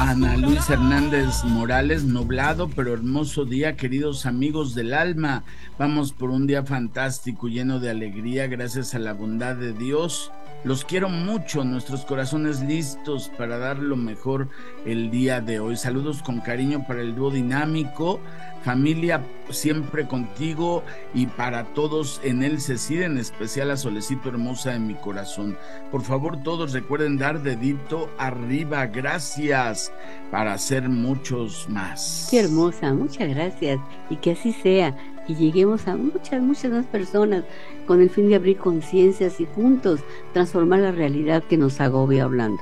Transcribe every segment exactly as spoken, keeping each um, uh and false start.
Ana Luisa Hernández Morales, nublado pero hermoso día, queridos amigos del alma. Vamos por un día fantástico, lleno de alegría, gracias a la bondad de Dios. Los quiero mucho, nuestros corazones listos para dar lo mejor el día de hoy. Saludos con cariño para el dúo dinámico, familia siempre contigo y para todos en el CECID, en especial a Solecito hermosa de mi corazón. Por favor, todos recuerden dar dedito arriba, gracias, para hacer muchos más. Qué hermosa, muchas gracias, y que así sea, y lleguemos a muchas, muchas más personas con el fin de abrir conciencias y juntos transformar la realidad que nos agobia hablando.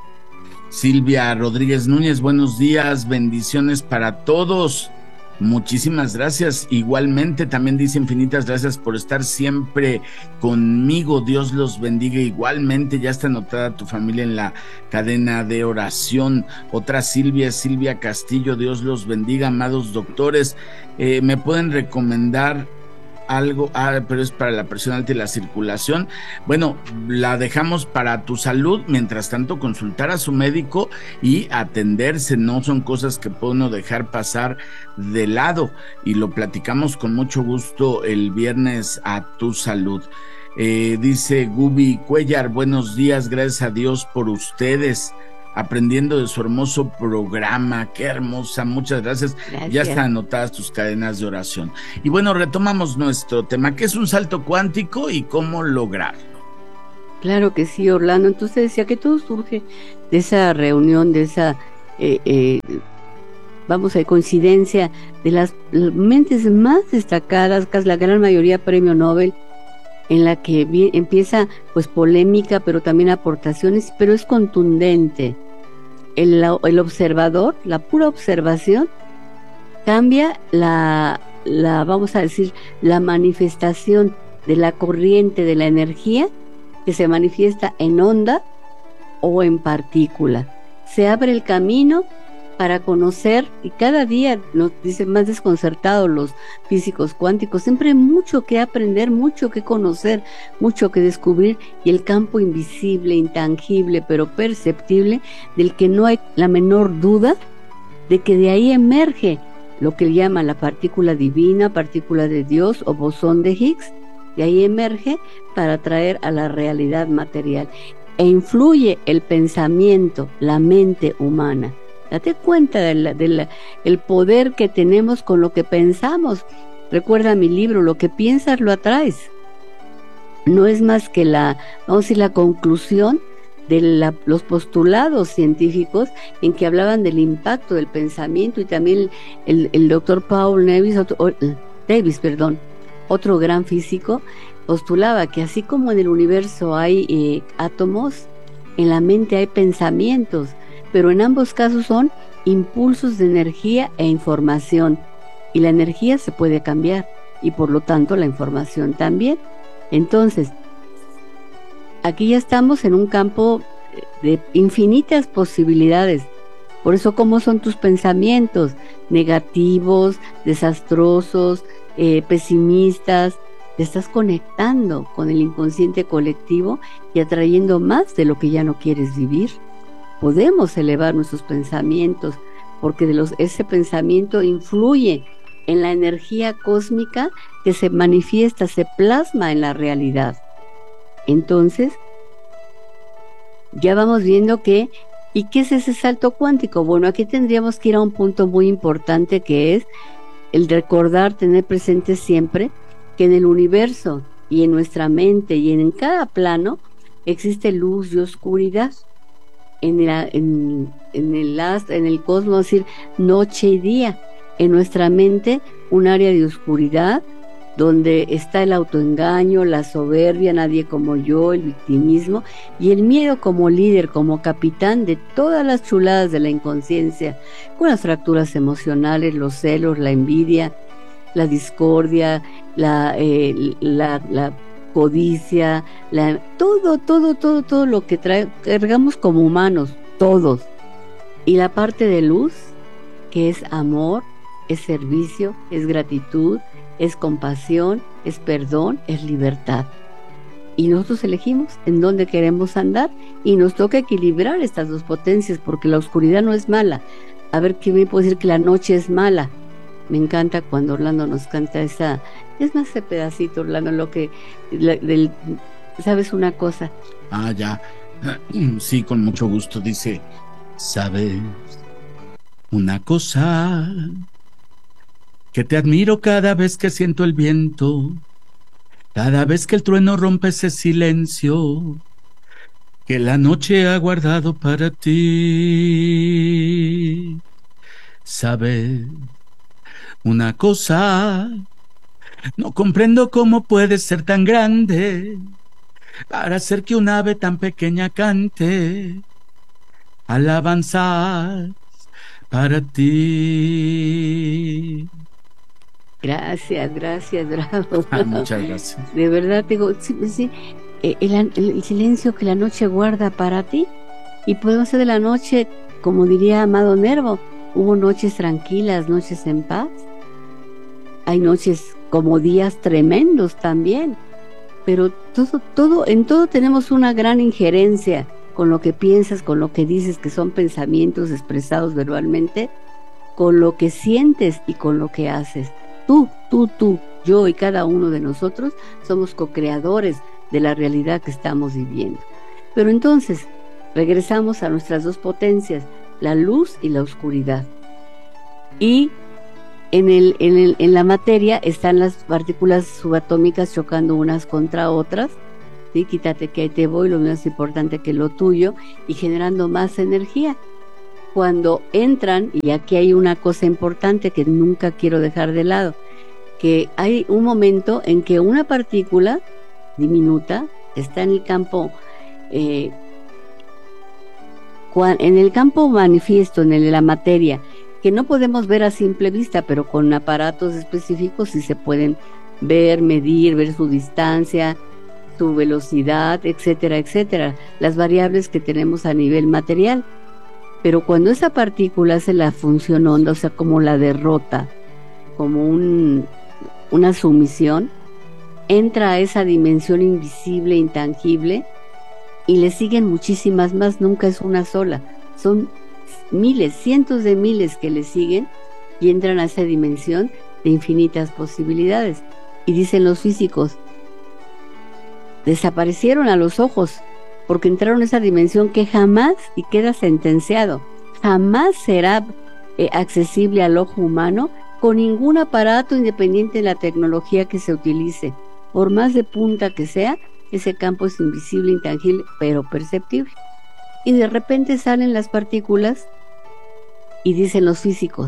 Silvia Rodríguez Núñez, buenos días, bendiciones para todos. Muchísimas gracias. Igualmente también dice infinitas gracias por estar siempre conmigo. Dios los bendiga. Igualmente ya está anotada tu familia en la cadena de oración. Otra Silvia, Silvia Castillo, Dios los bendiga, amados doctores. Eh, ¿me pueden recomendar algo? Ah, pero es para la presión alta y la circulación. Bueno, la dejamos para tu salud. Mientras tanto, consultar a su médico y atenderse. No son cosas que puede uno dejar pasar de lado, y lo platicamos con mucho gusto el viernes a tu salud. Eh, dice Gubi Cuellar, buenos días, gracias a Dios por ustedes, aprendiendo de su hermoso programa. Qué hermosa, muchas gracias. gracias. Ya están anotadas tus cadenas de oración. Y bueno, retomamos nuestro tema, ¿qué es un salto cuántico y cómo lograrlo? Claro que sí, Orlando. Entonces decía que todo surge de esa reunión, de esa eh, eh, vamos a ver, coincidencia de las mentes más destacadas, casi la gran mayoría premio Nobel, en la que vi, empieza pues polémica, pero también aportaciones, pero es contundente. El, el observador, la pura observación, cambia la, la, vamos a decir, la manifestación de la corriente de la energía que se manifiesta en onda o en partícula. Se abre el camino para conocer, y cada día nos dicen más desconcertados los físicos cuánticos, siempre hay mucho que aprender, mucho que conocer, mucho que descubrir, y el campo invisible, intangible, pero perceptible, del que no hay la menor duda de que de ahí emerge lo que llama la partícula divina, partícula de Dios o bosón de Higgs. De ahí emerge para traer a la realidad material, e influye el pensamiento, la mente humana. Date cuenta del de la, el poder que tenemos con lo que pensamos. Recuerda mi libro, lo que piensas lo atraes. No es más que la, vamos a decir, la conclusión de la, los postulados científicos en que hablaban del impacto del pensamiento, y también el, el doctor Paul Davies, otro, Davies, perdón, otro gran físico, postulaba que así como en el universo hay eh, átomos, en la mente hay pensamientos, pero en ambos casos son impulsos de energía e información, y la energía se puede cambiar, y por lo tanto la información también. Entonces, aquí ya estamos en un campo de infinitas posibilidades. Por eso, ¿cómo son tus pensamientos? Negativos, desastrosos, eh, pesimistas. Te estás conectando con el inconsciente colectivo y atrayendo más de lo que ya no quieres vivir. Podemos elevar nuestros pensamientos, porque de los, ese pensamiento influye en la energía cósmica que se manifiesta, se plasma en la realidad. Entonces, ya vamos viendo que, ¿y qué es ese salto cuántico? Bueno, aquí tendríamos que ir a un punto muy importante, que es el recordar, tener presente siempre que en el universo y en nuestra mente y en cada plano existe luz y oscuridad. En el, en, en, el, en el cosmos, es decir, noche y día. En nuestra mente, un área de oscuridad donde está el autoengaño, la soberbia, nadie como yo, el victimismo y el miedo como líder, como capitán de todas las chuladas de la inconsciencia, con las fracturas emocionales, los celos, la envidia, la discordia, la, eh, la, la codicia, la, todo, todo, todo, todo lo que trae, cargamos como humanos, todos. Y la parte de luz, que es amor, es servicio, es gratitud, es compasión, es perdón, es libertad. Y nosotros elegimos en dónde queremos andar, y nos toca equilibrar estas dos potencias, porque la oscuridad no es mala, a ver, ¿quién me puede decir que la noche es mala? Me encanta cuando Orlando nos canta esa, es más ese pedacito, Orlando, lo que, la, del, ¿sabes una cosa? Ah, ya, sí, con mucho gusto, dice, ¿sabes una cosa? Que te admiro cada vez que siento el viento, cada vez que el trueno rompe ese silencio que la noche ha guardado para ti. ¿Sabes una cosa? No comprendo cómo puedes ser tan grande para hacer que un ave tan pequeña cante alabanzas para ti. Gracias, gracias, bravo. Ah, muchas gracias. De verdad, digo, sí, sí, el, el, el silencio que la noche guarda para ti. Y podemos hacer de la noche, como diría Amado Nervo, hubo noches tranquilas, noches en paz. Hay noches como días tremendos también. Pero todo, todo, en todo tenemos una gran injerencia con lo que piensas, con lo que dices, que son pensamientos expresados verbalmente, con lo que sientes y con lo que haces. Tú, tú, tú, yo y cada uno de nosotros somos co-creadores de la realidad que estamos viviendo. Pero entonces, regresamos a nuestras dos potencias, la luz y la oscuridad. Y en, el, en, el, en la materia están las partículas subatómicas chocando unas contra otras, ¿sí? Quítate que ahí te voy, lo más importante que lo tuyo, y generando más energía. Cuando entran, y aquí hay una cosa importante que nunca quiero dejar de lado, que hay un momento en que una partícula diminuta está en el campo, eh, en el campo manifiesto, en el de la materia, que no podemos ver a simple vista, pero con aparatos específicos sí se pueden ver, medir, ver su distancia, su velocidad, etcétera, etcétera, las variables que tenemos a nivel material. Pero cuando esa partícula hace la función onda, o sea, como la derrota, como un, una sumisión, entra a esa dimensión invisible, intangible, y le siguen muchísimas más, nunca es una sola, son miles, cientos de miles que le siguen y entran a esa dimensión de infinitas posibilidades. Y dicen los físicos, desaparecieron a los ojos, porque entraron a esa dimensión que jamás, y queda sentenciado, jamás será eh, accesible al ojo humano con ningún aparato independiente de la tecnología que se utilice. Por más de punta que sea, ese campo es invisible, intangible, pero perceptible. Y de repente salen las partículas y dicen los físicos,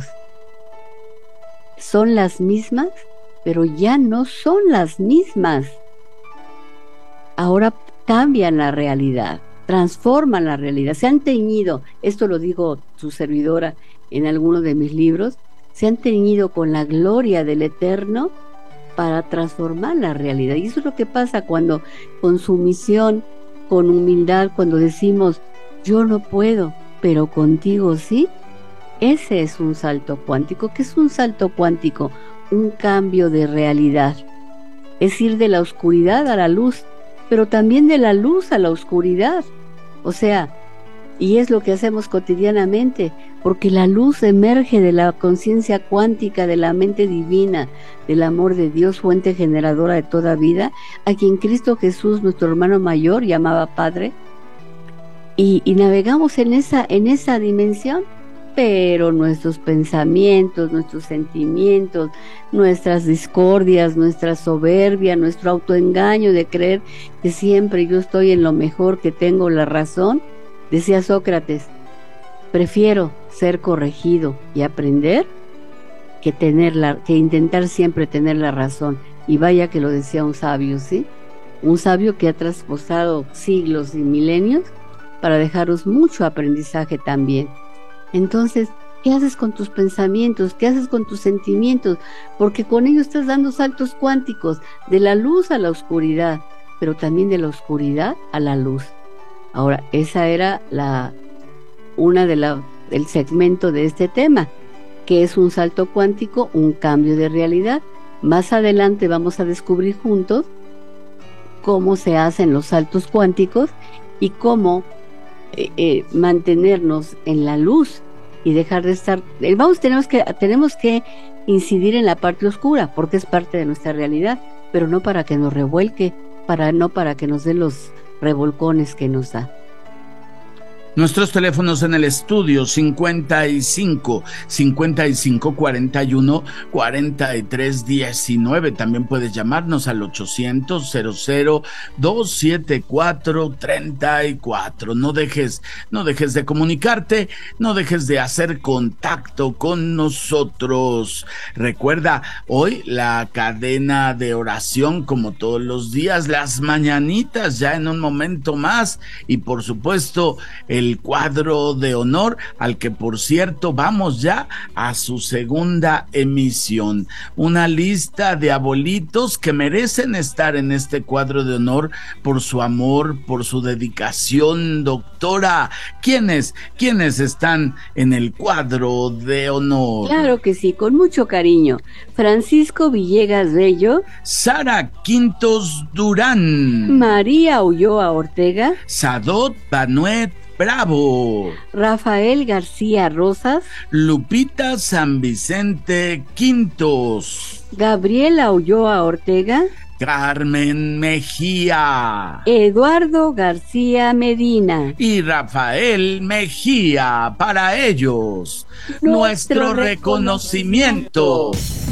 son las mismas, pero ya no son las mismas. Ahora cambian la realidad, transforman la realidad, se han teñido, esto lo digo su servidora en alguno de mis libros, se han teñido con la gloria del Eterno para transformar la realidad. Y eso es lo que pasa cuando con sumisión, con humildad, cuando decimos, yo no puedo, pero contigo sí, ese es un salto cuántico. ¿Qué es un salto cuántico? Un cambio de realidad, es ir de la oscuridad a la luz, pero también de la luz a la oscuridad. O sea, y es lo que hacemos cotidianamente, porque la luz emerge de la conciencia cuántica, de la mente divina, del amor de Dios, fuente generadora de toda vida, a quien Cristo Jesús, nuestro hermano mayor, llamaba Padre, y, y navegamos en esa, en esa dimensión, pero nuestros pensamientos, nuestros sentimientos, nuestras discordias, nuestra soberbia, nuestro autoengaño de creer que siempre yo estoy en lo mejor, que tengo la razón, decía Sócrates, prefiero ser corregido y aprender que, tener la, que intentar siempre tener la razón. Y vaya que lo decía un sabio, ¿sí? Un sabio que ha trasposado siglos y milenios para dejaros mucho aprendizaje también. Entonces, ¿qué haces con tus pensamientos? ¿Qué haces con tus sentimientos? Porque con ellos estás dando saltos cuánticos, de la luz a la oscuridad, pero también de la oscuridad a la luz. Ahora, esa era la una de la el segmento de este tema, que es un salto cuántico, un cambio de realidad. Más adelante vamos a descubrir juntos cómo se hacen los saltos cuánticos y cómo Eh, eh, mantenernos en la luz y dejar de estar, eh, vamos, tenemos que, tenemos que incidir en la parte oscura, porque es parte de nuestra realidad, pero no para que nos revuelque, para, no para que nos dé los revolcones que nos da. Nuestros teléfonos en el estudio cincuenta y cinco, cincuenta y cinco, cuarenta y uno, cuarenta y tres, diecinueve. También puedes llamarnos al ochocientos, cero cero, dos siete cuatro, treinta y cuatro. No dejes, no dejes de comunicarte, no dejes de hacer contacto con nosotros. Recuerda, hoy la cadena de oración, como todos los días, las mañanitas ya en un momento más, y por supuesto el el cuadro de honor, al que por cierto vamos ya a su segunda emisión. Una lista de abuelitos que merecen estar en este cuadro de honor por su amor, por su dedicación. Doctora, ¿quiénes, quiénes están en el cuadro de honor? Claro que sí, con mucho cariño. Francisco Villegas Bello, Sara Quintos Durán, María Ulloa Ortega, Sadot Banuet Bravo, Rafael García Rosas, Lupita San Vicente Quintos, Gabriela Ulloa Ortega, Carmen Mejía, Eduardo García Medina y Rafael Mejía. Para ellos, nuestro, nuestro reconocimiento. reconocimiento.